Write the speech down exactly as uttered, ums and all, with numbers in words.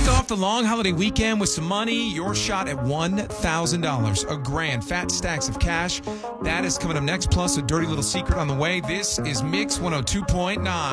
Kick off the long holiday weekend with some money. Your shot at one thousand dollars. A grand, fat stacks of cash. That is coming up next, plus a dirty little secret on the way. This is Mix one oh two point nine.